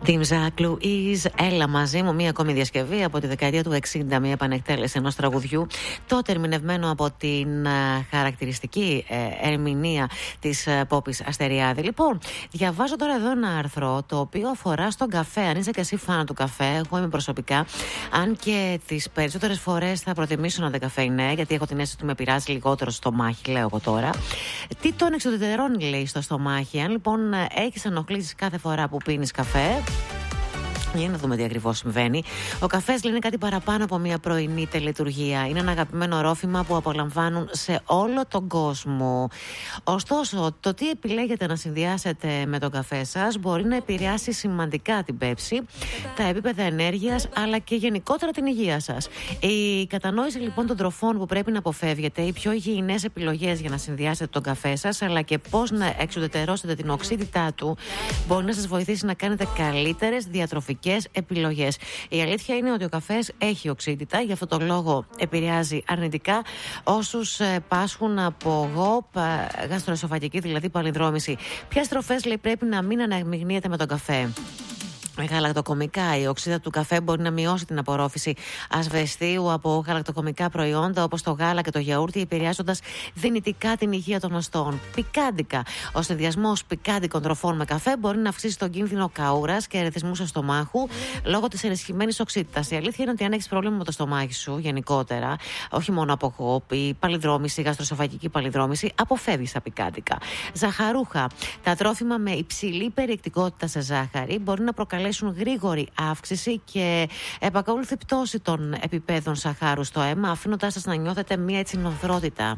Team Zach Louise, έλα μαζί μου, μία ακόμη διασκευή από τη δεκαετία του 60, μία επανεκτέλεση ενός τραγουδιού, τότε ερμηνευμένο από την χαρακτηριστική ερμηνεία της Πόπης Αστεριάδη. Λοιπόν, διαβάζω τώρα εδώ ένα άρθρο το οποίο αφορά στον καφέ. Αν είσαι και εσύ φάνα του καφέ, εγώ είμαι προσωπικά, αν και τις περισσότερες φορές θα προτιμήσω ένα δεκαφέινε, γιατί έχω την αίσθηση ότι με πειράζει λιγότερο στο στομάχι, λέω εγώ τώρα. Τι τον εξουδετερώνει, λέει, στο στομάχι? Αν λοιπόν έχεις ενοχλήσεις κάθε φορά που πίνεις καφέ, για να δούμε τι ακριβώς συμβαίνει. Ο καφές, λέει, είναι κάτι παραπάνω από μια πρωινή τελετουργία. Είναι ένα αγαπημένο ρόφημα που απολαμβάνουν σε όλο τον κόσμο. Ωστόσο, το τι επιλέγετε να συνδυάσετε με τον καφέ σας μπορεί να επηρεάσει σημαντικά την πέψη, τα επίπεδα ενέργειας, αλλά και γενικότερα την υγεία σας. Η κατανόηση λοιπόν των τροφών που πρέπει να αποφεύγετε, οι πιο υγιεινές επιλογές για να συνδυάσετε τον καφέ σας, αλλά και πώς να εξουδετερώσετε την οξύτητά του, μπορεί να σας βοηθήσει να κάνετε καλύτερες διατροφικές επιλογές. Η αλήθεια είναι ότι ο καφές έχει οξύτητα, γι' αυτό το λόγο επηρεάζει αρνητικά όσους πάσχουν από ΓΟΠ, γαστροεσοφαγική δηλαδή παλινδρόμηση. Ποιες τροφές, λέει, πρέπει να μην αναμειγνύεται με τον καφέ? Γαλακτοκομικά. Η οξύτητα του καφέ μπορεί να μειώσει την απορρόφηση ασβεστίου από γαλακτοκομικά προϊόντα όπως το γάλα και το γιαούρτι, επηρεάζοντας δυνητικά την υγεία των οστών. Πικάντικα. Ο συνδυασμός πικάντικων τροφών με καφέ μπορεί να αυξήσει τον κίνδυνο καούρας και ερεθισμού στο στομάχου λόγω της ενισχυμένης οξύτητας. Η αλήθεια είναι ότι αν έχεις πρόβλημα με το στομάχι σου γενικότερα, όχι μόνο από κόπη, παλινδρόμηση, γαστροσοφαγική παλινδρόμηση, αποφεύγεις τα πικάντικα. Ζαχαρούχα. Τα τρόφιμα με υψηλή περιεκτικότητα σε ζάχαρη μπορεί να προκαλέσουν γρήγορη αύξηση και επακόλουθη πτώση των επιπέδων σαχάρου στο αίμα, αφήνοντας σας να νιώθετε μία έτσι νοθρότητα.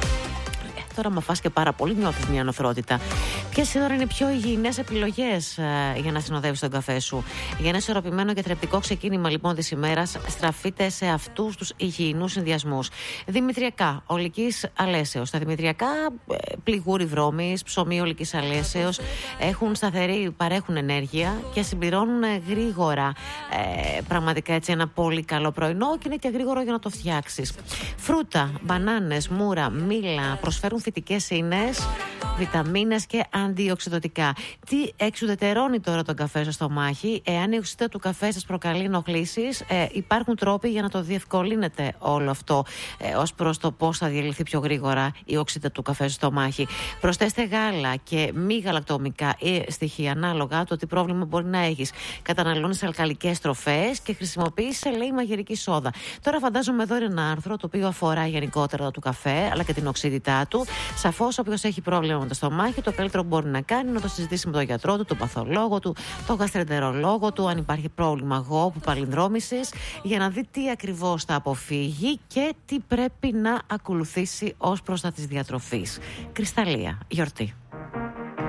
Τώρα, μα φας και πάρα πολύ, νιώθεις μια νοθρότητα. Ποιες τώρα είναι οι πιο υγιεινές επιλογές για να συνοδεύεις τον καφέ σου? Για ένα ισορροπημένο και θρεπτικό ξεκίνημα λοιπόν της ημέρας, στραφείτε σε αυτούς τους υγιεινούς συνδυασμούς. Δημητριακά ολικής αλέσεως. Τα δημητριακά, πληγούρι βρώμης, ψωμί ολικής αλέσεως, έχουν σταθερή, παρέχουν ενέργεια και συμπληρώνουν γρήγορα πραγματικά έτσι ένα πολύ καλό πρωινό, και είναι και γρήγορο για να το φτιάξεις. Φρούτα, μπανάνες, μούρα, μήλα προσφέρουν φυτικές ίνες, βιταμίνες και αντιοξυδοτικά. Τι εξουδετερώνει τώρα τον καφέ στο στομάχι? Εάν η οξύτητα του καφέ σας προκαλεί ενοχλήσεις, υπάρχουν τρόποι για να το διευκολύνετε όλο αυτό ως προς το πώς θα διαλυθεί πιο γρήγορα η οξύτητα του καφέ στο στομάχι. Προσθέστε γάλα και μη γαλακτομικά στοιχεία ανάλογα το τι πρόβλημα μπορεί να έχεις. Καταναλώνεις αλκαλικές τροφές και χρησιμοποιείς, λέει, μαγειρική σόδα. Τώρα φαντάζομαι εδώ είναι ένα άρθρο το οποίο αφορά γενικότερα του καφέ αλλά και την οξύτητά του. Σαφώς, όποιος έχει πρόβλημα με το στομάχι, το καλύτερο που μπορεί να κάνει είναι να το συζητήσει με τον γιατρό του, τον παθολόγο του, τον γαστρεντερολόγο του, αν υπάρχει πρόβλημα ΓΟΠ, παλινδρόμησης, για να δει τι ακριβώς θα αποφύγει και τι πρέπει να ακολουθήσει ως προς τα της διατροφής. Κρυσταλλία, γιορτή.